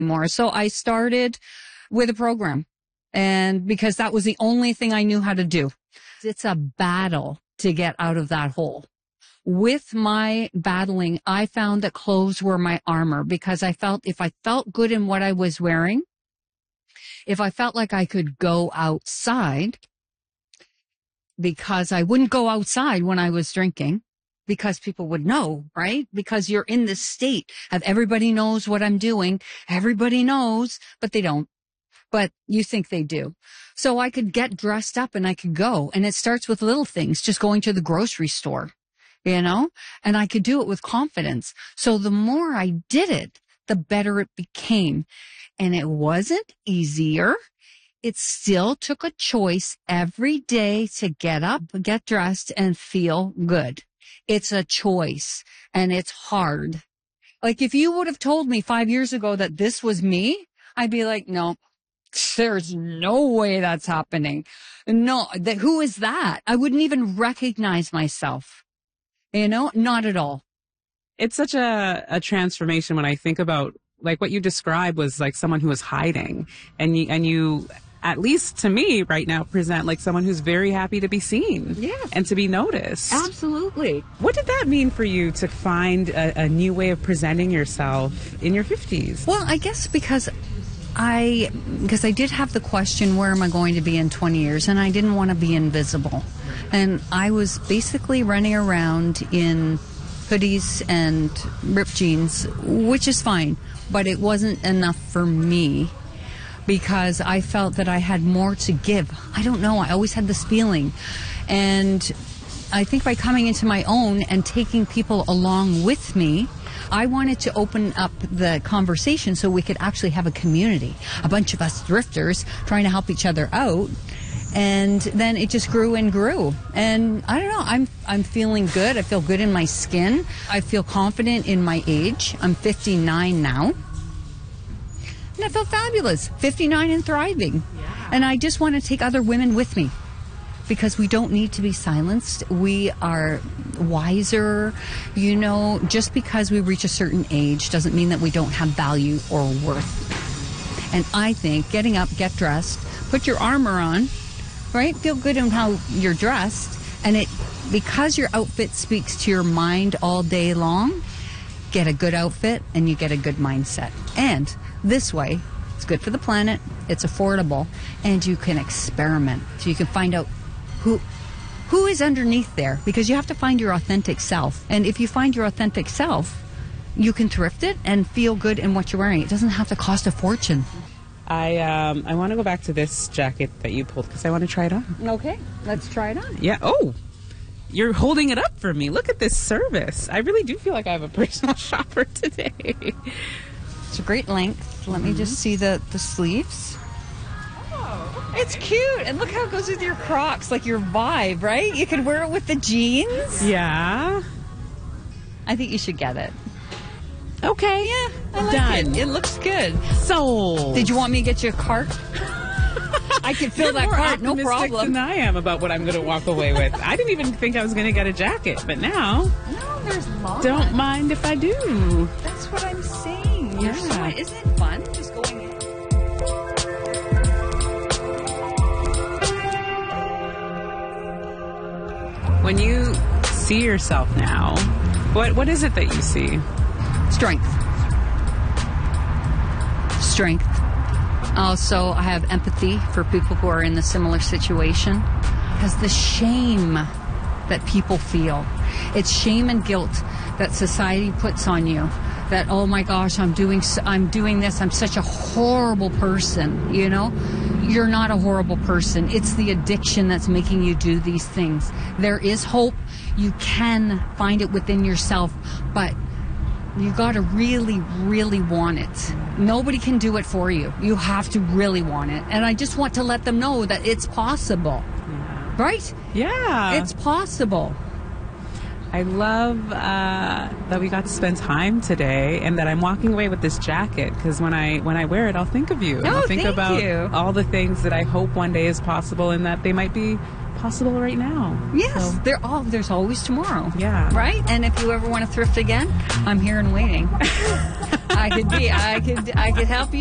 anymore. So I started with a program, and because that was the only thing I knew how to do. It's a battle to get out of that hole. With my battling, I found that clothes were my armor, because I felt if I felt good in what I was wearing, if I felt like I could go outside, because I wouldn't go outside when I was drinking, because people would know, right? Because you're in this state of everybody knows what I'm doing. Everybody knows, but they don't. But you think they do. So I could get dressed up and I could go. And it starts with little things, just going to the grocery store, you know, and I could do it with confidence. So the more I did it, the better it became. And it wasn't easier. It still took a choice every day to get up, get dressed, and feel good. It's a choice, and it's hard. Like, if you would have told me 5 years ago that this was me, I'd be like, no, there's no way that's happening. No, who is that? I wouldn't even recognize myself. You know, not at all. It's such a transformation when I think about, like, what you described was like someone who was hiding, and you, at least to me right now, present like someone who's very happy to be seen. Yes. And to be noticed. Absolutely. What did that mean for you to find a new way of presenting yourself in your 50s? Well, I guess because I did have the question, where am I going to be in 20 years? And I didn't want to be invisible. And I was basically running around in hoodies and ripped jeans, which is fine, but it wasn't enough for me, because I felt that I had more to give. I don't know. I always had this feeling. And I think by coming into my own and taking people along with me, I wanted to open up the conversation so we could actually have a community, a bunch of us thrifters trying to help each other out. And then it just grew and grew. And I don't know, I'm feeling good. I feel good in my skin. I feel confident in my age. I'm 59 now. And I feel fabulous, 59 and thriving. Yeah. And I just want to take other women with me, because we don't need to be silenced. We are wiser. You know, just because we reach a certain age doesn't mean that we don't have value or worth. And I think getting up, get dressed, put your armor on, right? Feel good in how you're dressed. And because your outfit speaks to your mind all day long, get a good outfit and you get a good mindset. And this way, it's good for the planet, it's affordable, and you can experiment. So you can find out who is underneath there, because you have to find your authentic self. And if you find your authentic self, you can thrift it and feel good in what you're wearing. It doesn't have to cost a fortune. I want to go back to this jacket that you pulled, because I want to try it on. Okay, let's try it on. Yeah. Oh, you're holding it up for me. Look at this service. I really do feel like I have a personal shopper today. It's a great length. Let me just see the sleeves. Oh, okay. It's cute. And look how it goes with your Crocs, like your vibe, right? You can wear it with the jeans. Yeah. I think you should get it. Okay. Yeah, I like Done. it. It looks good. Sold. Did you want me to get you a cart? I could fill that cart, no problem. Than I am about what I'm going to walk away with. I didn't even think I was going to get a jacket, but now... No, there's lots. Don't mind if I do. That's what I'm saying. Yeah. Isn't it fun just going in? When you see yourself now, what is it that you see? Strength. Also, I have empathy for people who are in a similar situation, because the shame that people feel, it's shame and guilt that society puts on you. That, oh my gosh, I'm doing this. I'm such a horrible person. You know, you're not a horrible person. It's the addiction that's making you do these things. There is hope. You can find it within yourself, but you got to really, really want it. Nobody can do it for you. You have to really want it. And I just want to let them know that it's possible. Yeah. Right? Yeah. It's possible. I love that we got to spend time today, and that I'm walking away with this jacket, because when I wear it, I'll think of you. Oh, I'll think thank about you. all the things that I hope one day is possible, and that they might be possible right now. Yes, so, there's always tomorrow. Yeah. Right? And if you ever want to thrift again, I'm here and waiting. I could help you